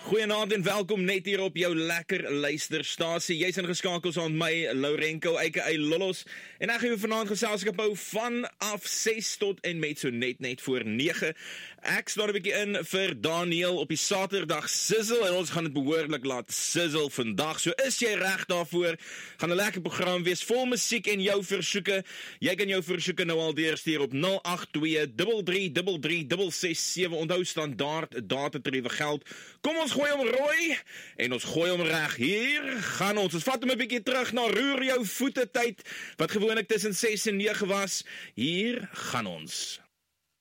Goeienaand en welkom net hier op jou lekker luisterstasie. Jy's ingeskakel saam met my, Lourenco, aka Lollos. En ek gaan jou vanaand geselskap hou vanaf 6 tot en met so net voor 9. Ek staan 'n bietjie in vir Daniel op die Saterdag sizzle en ons gaan dit behoorlik laat sizzle vandag. So is jy reg daarvoor? Gaan 'n lekker program wees vol musiek en jou versoeke. Jy kan jou versoeke nou al deurstuur op 082333367. Onthou standaard datatariewe geld. Kom ons gooi hom rooi en ons gooi hom reg. Hier gaan ons. Ons vat hom 'n bietjie terug na roer jou voete tyd wat gewoonlik tussen 6 en 9 was. Hier gaan ons.